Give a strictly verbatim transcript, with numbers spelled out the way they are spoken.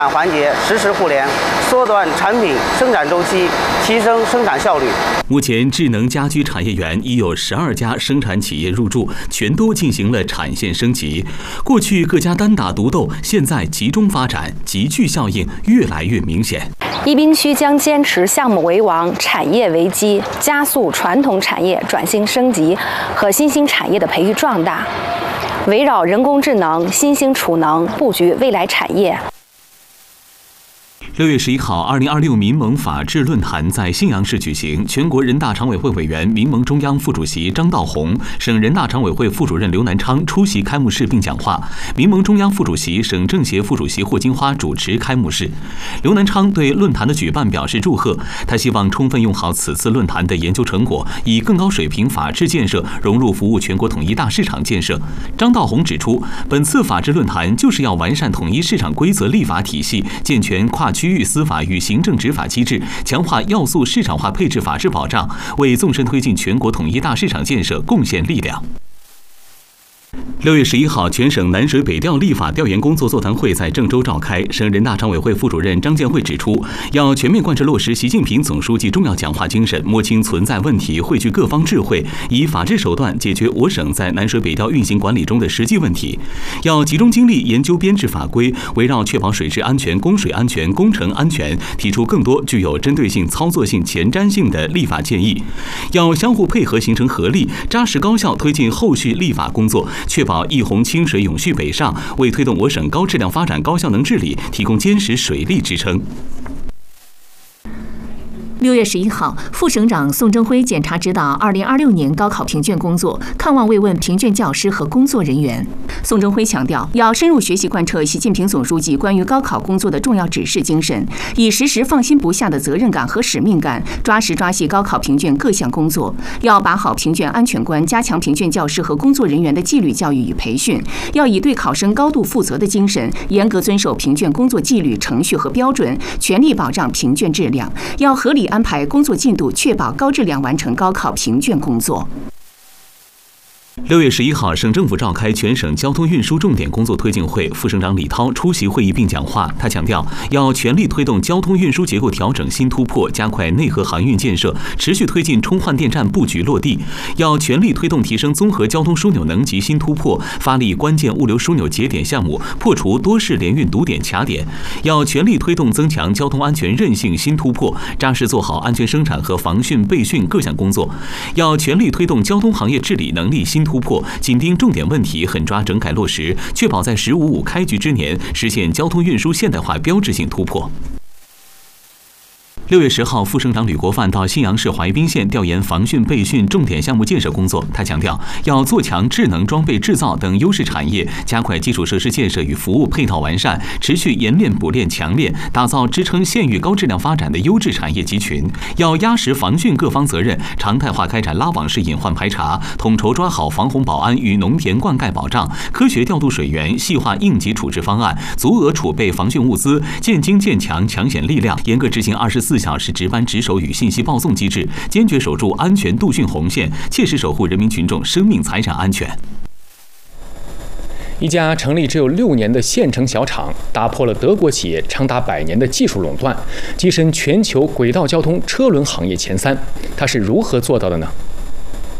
环节实时互联，缩短产品生产周期，提升生产效率。 目前，智能家居产业园已有十二家生产企业入驻，全都进行了产线升级。过去各家单打独斗，现在集中发展，集聚效应越来越明显。 宜宾区将坚持项目为王、产业为基，加速传统产业转型升级和新兴产业的培育壮大，围绕人工智能、新兴储能布局未来产业。 六月十一号，二零二六民盟法治论坛在信阳市举行，全国人大常委会委员、民盟中央副主席张道宏、省人大常委会副主任刘南昌出席开幕式并讲话。民盟中央副主席、省政协副主席霍金花主持开幕式。刘南昌对论坛的举办表示祝贺，他希望充分用好此次论坛的研究成果，以更高水平法治建设融入服务全国统一大市场建设。张道宏指出，本次法治论坛就是要完善统一市场规则立法体系，健全跨区域司法与行政执法机制，强化要素市场化配置法治保障，为纵深推进全国统一大市场建设贡献力量。六月十一号，全省南水北调立法调研工作座谈会在郑州召开。省人大常委会副主任张建慧指出，要全面贯彻落实习近平总书记重要讲话精神，摸清存在问题，汇聚各方智慧，以法治手段解决我省在南水北调运行管理中的实际问题。要集中精力研究编制法规，围绕确保水质安全、供水安全、工程安全，提出更多具有针对性、操作性、前瞻性的立法建议。要相互配合，形成合力，扎实高效推进后续立法工作，确保一洪清水永续北上，为推动我省高质量发展、高效能治理提供坚实水利支撑。 六月十一号，副省长宋征辉检查指导二零二六年高考评卷工作，看望慰问评卷教师和工作人员。宋征辉强调，要深入学习贯彻习近平总书记关于高考工作的重要指示精神，以时时放心不下的责任感和使命感，抓实抓细高考评卷各项工作。要把好评卷安全关，加强评卷教师和工作人员的纪律教育与培训。要以对考生高度负责的精神，严格遵守评卷工作纪律、程序和标准，全力保障评卷质量。要合理安排工作进度，确保高质量完成高考评卷工作。 六月十一号，省政府召开全省交通运输重点工作推进会，副省长李涛出席会议并讲话。他强调，要全力推动交通运输结构调整新突破，加快内河航运建设，持续推进充换电站布局落地。要全力推动提升综合交通枢纽能级新突破，发力关键物流枢纽节点项目，破除多式联运堵点卡点。要全力推动增强交通安全韧性新突破，扎实做好安全生产和防汛备汛各项工作。要全力推动交通行业治理能力新突破，紧盯重点问题，狠抓整改落实，确保在“十五五”开局之年实现交通运输现代化标志性突破。六月十号，副省长吕国范到信阳市怀滨县调研防汛备汛重点项目建设工作。他强调，要做强智能装备制造等优势产业，加快基础设施建设与服务配套完善，持续研练补练强练，打造支撑县域高质量发展的优质产业集群。要压实防汛各方责任，常态化开展拉网式隐患排查，统筹抓好防洪保安与农田灌溉保障，科学调度水源，细化应急处置方案，足额储备防汛物资，建精建强抢险力量，严格执行二十四小时值班值守与信息报送机制，坚决守住安全度汛红线，切实守护人民群众生命财产安全。 一家成立只有六年的县城小厂，打破了德国企业长达百年的技术垄断，跻身全球轨道交通车轮行业前三。它是如何做到的呢？